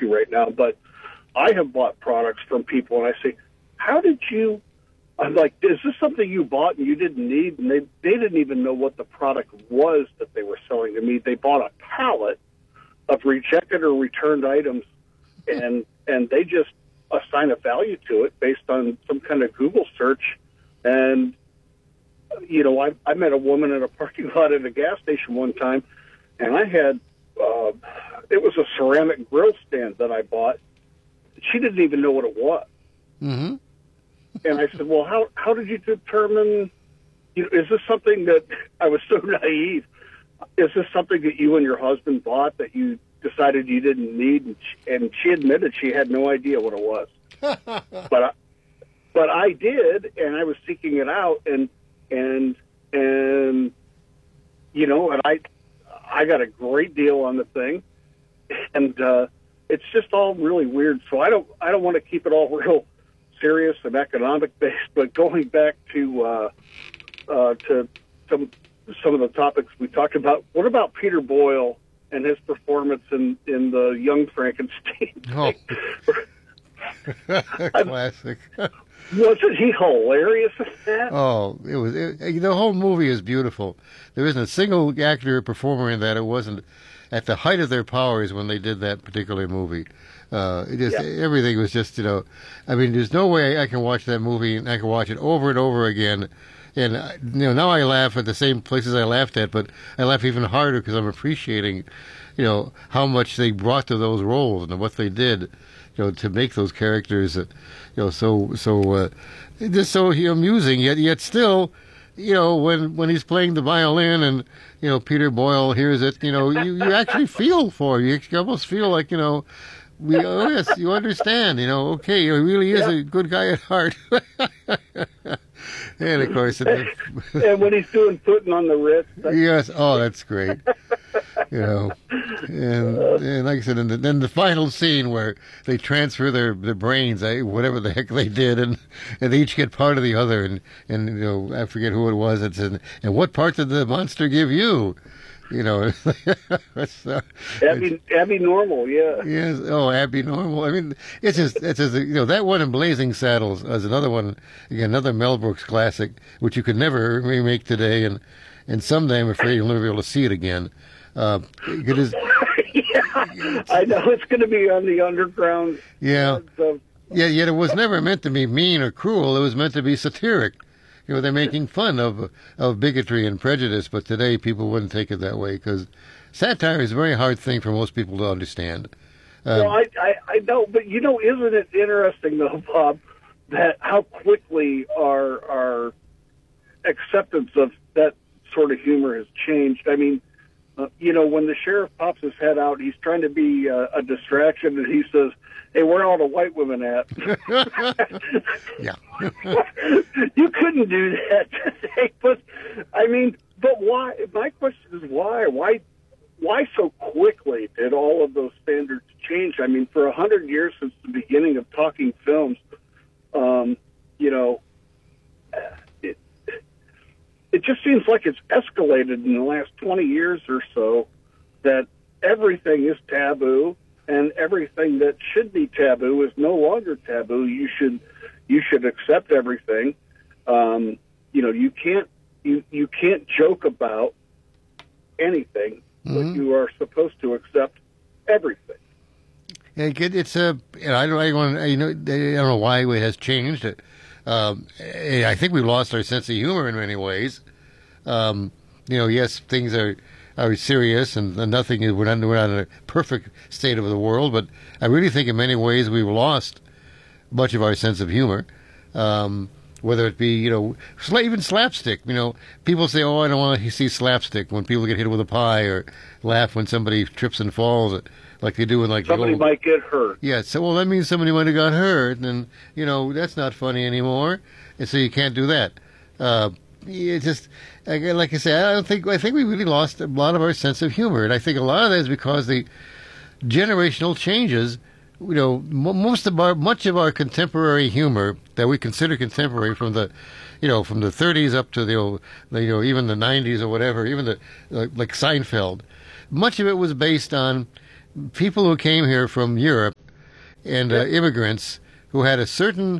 you right now, but I have bought products from people, and I say, how did you... I'm like, is this something you bought and you didn't need? And they didn't even know what the product was that they were selling to me. They bought a pallet of rejected or returned items, and they just assign a value to it based on some kind of Google search. And, you know, I met a woman in a parking lot at a gas station one time, and I had, it was a ceramic grill stand that I bought. She didn't even know what it was. Mm-hmm. And I said, well, how did you determine, you know, is this something that, I was so naive, is this something that you and your husband bought that you decided you didn't need? And she admitted she had no idea what it was. But I did, and I was seeking it out, and you know, and I got a great deal on the thing, and it's just all really weird. So I don't want to keep it all real serious and economic based, but going back to some of the topics we talked about, what about Peter Boyle and his performance in the Young Frankenstein? Oh. Classic. Wasn't he hilarious at that? Oh, it was. The whole movie is beautiful. There isn't a single actor or performer in that it wasn't at the height of their powers when they did that particular movie. Everything was just, you know, I mean, there's no way I can watch that movie and I can watch it over and over again. And, you know, now I laugh at the same places I laughed at, but I laugh even harder because I'm appreciating, you know, how much they brought to those roles and what they did, you know, to make those characters, you know, just so amusing, yet still, you know, when he's playing the violin and, you know, Peter Boyle hears it, you know, you actually feel for him. You almost feel like, you know, yes, you understand, you know, okay, he really is a good guy at heart. And, of course... and when he's doing putting on the wrist... Yes, oh, that's great. You know, and like I said, then the final scene where they transfer their brains, whatever the heck they did, and they each get part of the other, and you know, I forget who it was, and what part did the monster give you? You know, Abby Normal, yeah. Yes, oh, Abby Normal. I mean, it's just you know, that one in Blazing Saddles is another one, again, another Mel Brooks classic, which you could never remake today, and someday I'm afraid you'll never be able to see it again. It is. Yeah, I know it's going to be on the underground. Yeah, yet it was never meant to be mean or cruel. It was meant to be satiric. You know, they're making fun of bigotry and prejudice, but today people wouldn't take it that way because satire is a very hard thing for most people to understand. Well, I know, but you know, isn't it interesting though, Bob, that how quickly our acceptance of that sort of humor has changed? I mean, you know, when the sheriff pops his head out, he's trying to be a distraction, and he says, "Hey, where are all the white women at?" Yeah. You couldn't do that today, but I mean, but why? My question is why? Why so quickly did all of those standards change? I mean, for 100 years since the beginning of talking films, you know, it just seems like it's escalated in the last 20 years or so that everything is taboo. And everything that should be taboo is no longer taboo. You should accept everything. You know, you can't joke about anything, but you are supposed to accept everything. It's I don't know why it has changed. I think we lost our sense of humor in many ways. You know, yes, things are serious, and nothing is. We're not in a perfect state of the world, but I really think in many ways we've lost much of our sense of humor. Whether it be, you know, even slapstick. You know, people say, "Oh, I don't want to see slapstick," when people get hit with a pie, or laugh when somebody trips and falls, like they do in like somebody might get hurt. Yeah, so well, that means somebody might have got hurt, and you know that's not funny anymore, and so you can't do that. It just, like I say, I think we really lost a lot of our sense of humor, and I think a lot of that is because the generational changes. You know, much of our contemporary humor that we consider contemporary, from the 30s up to the even the 90s or whatever, even like Seinfeld, much of it was based on people who came here from Europe and immigrants who had a certain,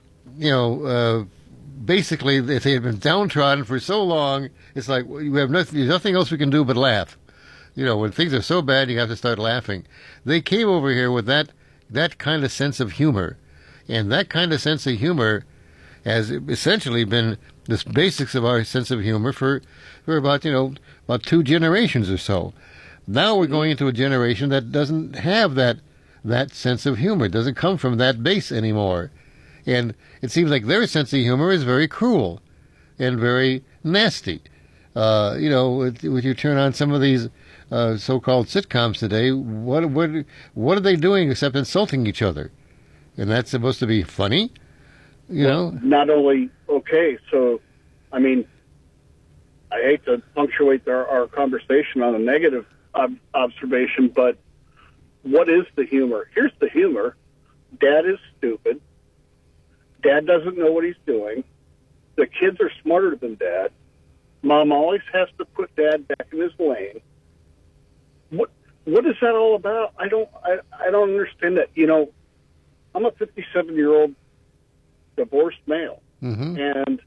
basically, if they had been downtrodden for so long, it's like we have nothing. There's nothing else we can do but laugh. When things are so bad, you have to start laughing. They came over here with that kind of sense of humor, and that kind of sense of humor has essentially been the basics of our sense of humor for about 2 generations or so. Now we're going into a generation that doesn't have that sense of humor. It doesn't come from that base anymore. And it seems like their sense of humor is very cruel and very nasty. When you turn on some of these so-called sitcoms today, what are they doing except insulting each other? And that's supposed to be funny, Not only, okay, so, I mean, I hate to punctuate our conversation on a negative observation, but what is the humor? Here's the humor. Dad is stupid. Dad doesn't know what he's doing. The kids are smarter than Dad. Mom always has to put Dad back in his lane. What is that all about? I don't understand that. I'm a 57-year-old divorced male, and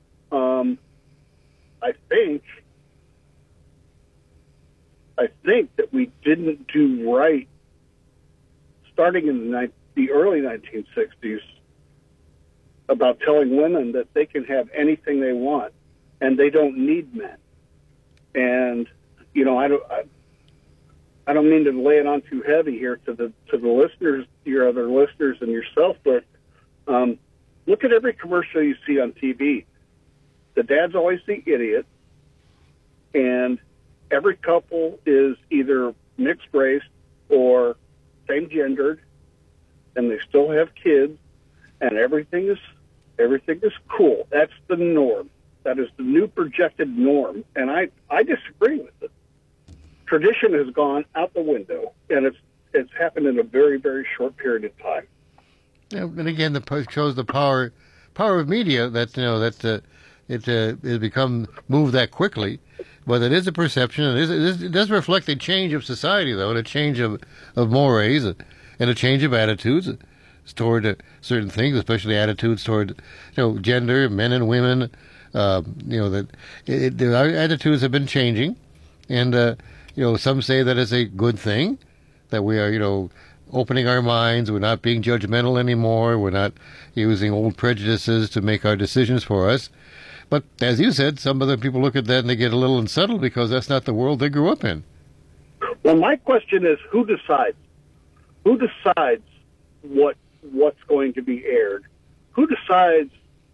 I think that we didn't do right starting in the early 1960s about telling women that they can have anything they want and they don't need men. And I don't mean to lay it on too heavy here to the listeners, your other listeners, and yourself, but look at every commercial you see on TV. The dad's always the idiot, and every couple is either mixed race or same gendered, and they still have kids, and everything is cool. That's the norm. That is the new projected norm, and I disagree with it. Tradition has gone out the window, and it's happened in a very, very short period of time. Yeah, and again, the shows the power of media that it has become moved that quickly. But it is a perception, and it does reflect a change of society, though, and a change of mores, and a change of attitudes toward certain things, especially attitudes toward gender, men and women. Our attitudes have been changing, and some say that is a good thing, that we are opening our minds. We're not being judgmental anymore. We're not using old prejudices to make our decisions for us. But as you said, some other people look at that and they get a little unsettled because that's not the world they grew up in. Well, my question is, who decides? Who decides what's going to be aired? Who decides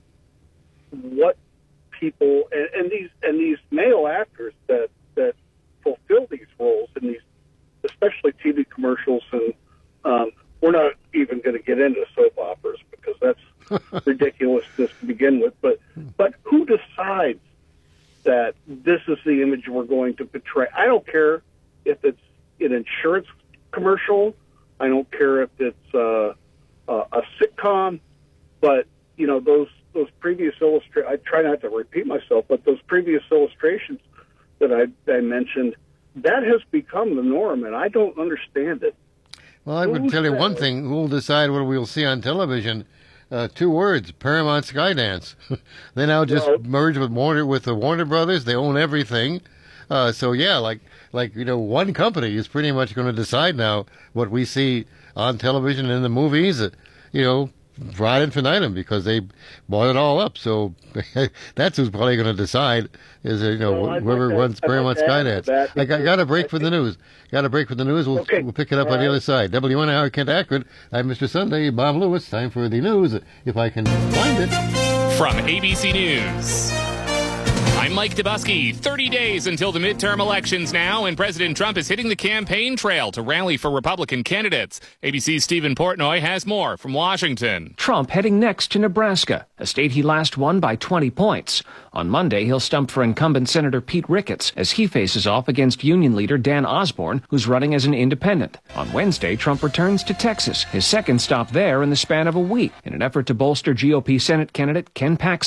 what people and these male actors that fulfill these roles in these, especially TV commercials, and we're not even going to get into soap operas because that's ridiculousness to begin with. But who decides that this is the image we're going to portray? I don't care if it's an insurance commercial. I don't care if it's a sitcom. But those previous illustrations. I try not to repeat myself, but those previous illustrations that I mentioned, that has become the norm, and I don't understand it. Well, I would tell you one thing. Who will decide what we'll see on television? 2 words: Paramount Skydance. They now just merged with the Warner Brothers. They own everything. So yeah, like one company is pretty much going to decide now what we see on television and in the movies. Ad infinitum, because they bought it all up. So that's who's probably going to decide is whoever runs Paramount Skydance. I got a break for the news. We'll pick it up on the other side. WNIR Kent Akron. I'm Mr. Sunday, Bob Lewis. Time for the news, if I can find it. From ABC News, I'm Mike Dubusky. 30 days until the midterm elections now, and President Trump is hitting the campaign trail to rally for Republican candidates. ABC's Stephen Portnoy has more from Washington. Trump heading next to Nebraska, a state he last won by 20 points. On Monday, he'll stump for incumbent Senator Pete Ricketts as he faces off against union leader Dan Osborne, who's running as an independent. On Wednesday, Trump returns to Texas, his second stop there in the span of a week, in an effort to bolster GOP Senate candidate Ken Paxton.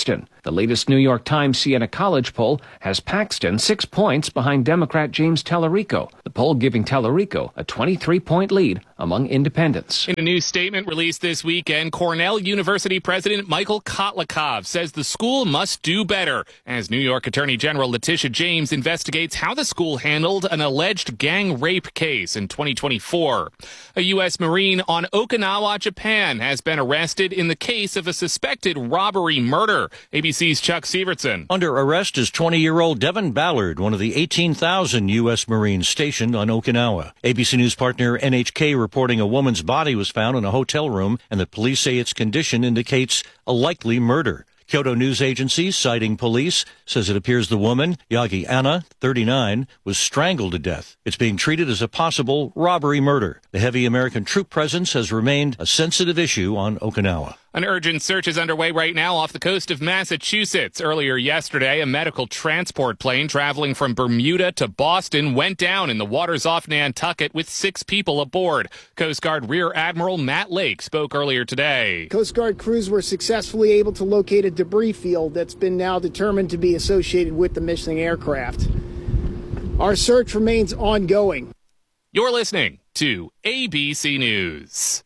The latest New York Times Siena College poll has Paxton 6 points behind Democrat James Tallarico, the poll giving Tallarico a 23-point lead among independents. In a new statement released this weekend, Cornell University President Michael Kotlikov says the school must do better as New York Attorney General Letitia James investigates how the school handled an alleged gang rape case in 2024. A U.S. Marine on Okinawa, Japan, has been arrested in the case of a suspected robbery murder. ABC's Chuck Sievertson. Under arrest is 20-year-old Devin Ballard, one of the 18,000 U.S. Marines stationed on Okinawa. ABC News partner NHK reporting a woman's body was found in a hotel room and that police say its condition indicates a likely murder. Kyoto News Agency, citing police, says it appears the woman, Yagi Anna, 39, was strangled to death. It's being treated as a possible robbery murder. The heavy American troop presence has remained a sensitive issue on Okinawa. An urgent search is underway right now off the coast of Massachusetts. Earlier yesterday, a medical transport plane traveling from Bermuda to Boston went down in the waters off Nantucket with 6 people aboard. Coast Guard Rear Admiral Matt Lake spoke earlier today. Coast Guard crews were successfully able to locate a debris field that's been now determined to be associated with the missing aircraft. Our search remains ongoing. You're listening to ABC News.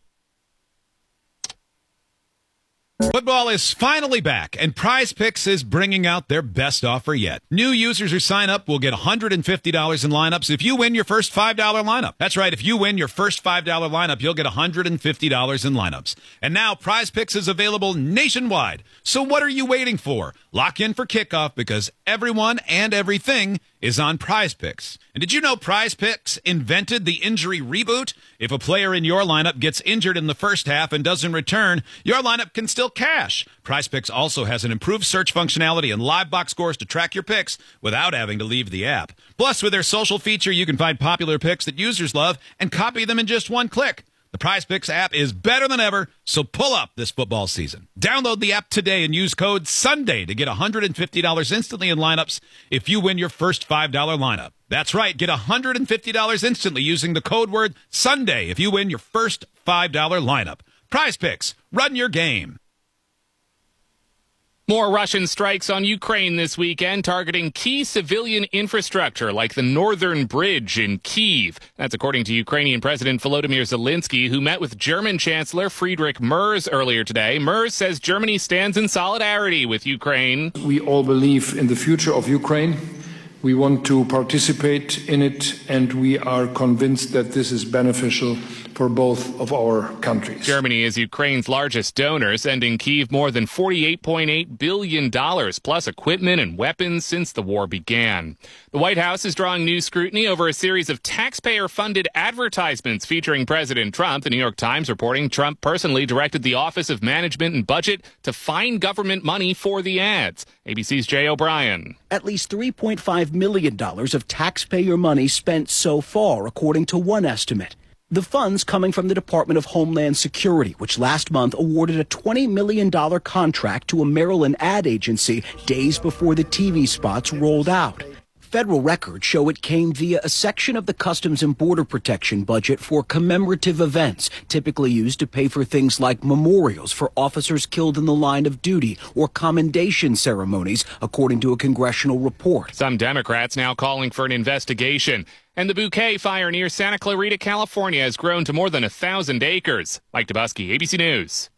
Football is finally back, and Prize Picks is bringing out their best offer yet. New users who sign up will get $150 in lineups if you win your first $5 lineup. That's right, if you win your first $5 lineup, you'll get $150 in lineups. And now Prize Picks is available nationwide. So what are you waiting for? Lock in for kickoff because everyone and everything is on Prize Picks. And did you know Prize Picks invented the injury reboot? If a player in your lineup gets injured in the first half and doesn't return, your lineup can still cash. Prize Picks also has an improved search functionality and live box scores to track your picks without having to leave the app. Plus, with their social feature, you can find popular picks that users love and copy them in just one click. The Prize Picks app is better than ever, so pull up this football season. Download the app today and use code SUNDAY to get $150 instantly in lineups if you win your first $5 lineup. That's right, get $150 instantly using the code word SUNDAY if you win your first $5 lineup. Prize Picks, run your game. More Russian strikes on Ukraine this weekend, targeting key civilian infrastructure like the Northern Bridge in Kyiv. That's according to Ukrainian President Volodymyr Zelensky, who met with German Chancellor Friedrich Merz earlier today. Merz says Germany stands in solidarity with Ukraine. We all believe in the future of Ukraine. We want to participate in it, and we are convinced that this is beneficial for both of our countries. Germany is Ukraine's largest donor, sending Kyiv more than $48.8 billion, plus equipment and weapons since the war began. The White House is drawing new scrutiny over a series of taxpayer-funded advertisements featuring President Trump. The New York Times reporting Trump personally directed the Office of Management and Budget to find government money for the ads. ABC's Jay O'Brien. At least $3.5 million of taxpayer money spent so far, according to one estimate. The funds coming from the Department of Homeland Security, which last month awarded a $20 million contract to a Maryland ad agency days before the TV spots rolled out. Federal records show it came via a section of the Customs and Border Protection budget for commemorative events, typically used to pay for things like memorials for officers killed in the line of duty or commendation ceremonies, according to a congressional report. Some Democrats now calling for an investigation. And the Bouquet fire near Santa Clarita, California, has grown to more than 1,000 acres. Mike Dubusky, ABC News.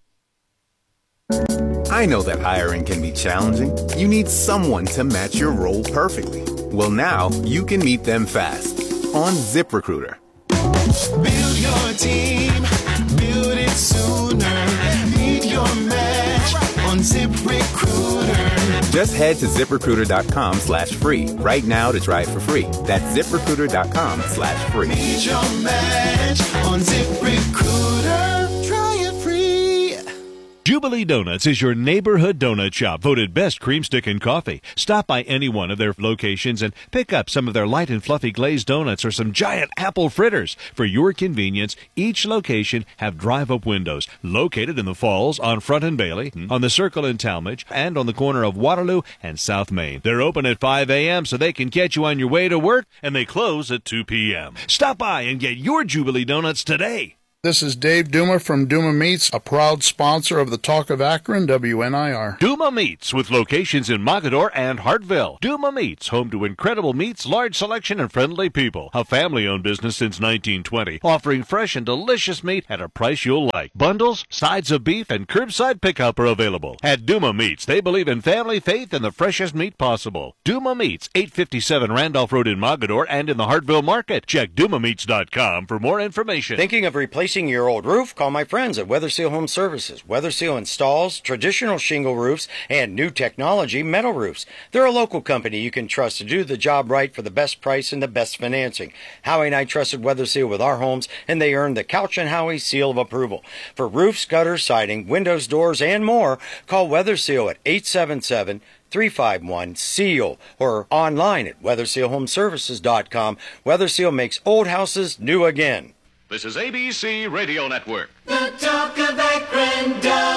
I know that hiring can be challenging. You need someone to match your role perfectly. Well, now you can meet them fast on ZipRecruiter. Build your team, build it sooner. Meet your match on ZipRecruiter. Just head to ZipRecruiter.com/free right now to try it for free. That's ZipRecruiter.com/free. Meet your match on ZipRecruiter. Try it free. Jubilee Donuts is your neighborhood donut shop, voted best cream stick and coffee. Stop by any one of their locations and pick up some of their light and fluffy glazed donuts or some giant apple fritters. For your convenience, each location have drive-up windows located in the Falls, on Front and Bailey, on the Circle in Talmadge, and on the corner of Waterloo and South Main. They're open at 5 a.m. so they can catch you on your way to work, and they close at 2 p.m. Stop by and get your Jubilee Donuts today. This is Dave Duma from Duma Meats, a proud sponsor of the Talk of Akron, WNIR. Duma Meats, with locations in Mogadore and Hartville. Duma Meats, home to incredible meats, large selection, and friendly people. A family-owned business since 1920, offering fresh and delicious meat at a price you'll like. Bundles, sides of beef, and curbside pickup are available. At Duma Meats, they believe in family, faith, and the freshest meat possible. Duma Meats, 857 Randolph Road in Mogadore and in the Hartville Market. Check DumaMeats.com for more information. Thinking of replacing your old roof? Call my friends at Weather Seal Home Services. Weather Seal installs traditional shingle roofs and new technology metal roofs. They're a local company you can trust to do the job right for the best price and the best financing. Howie and I trusted Weather Seal with our homes, and they earned the Couch and Howie seal of approval. For roofs, gutters, siding, windows, doors, and more, call Weather Seal at 877-351-SEAL or online at WeatherSealHomeservices.com. Weather Seal makes old houses new again. This is ABC Radio Network. The Talk of Akron,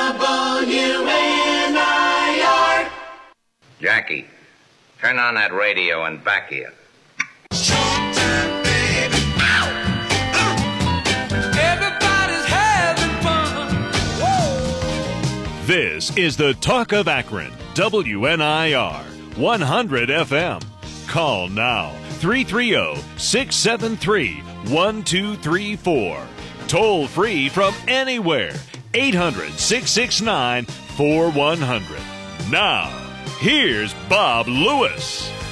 WNIR. Jackie, turn on that radio and back here. Everybody's having fun. Whoa. This is the Talk of Akron, WNIR, 100 FM. Call now, 330-673-1234. Toll free from anywhere, 800-669-4100. Now, here's Bob Lewis.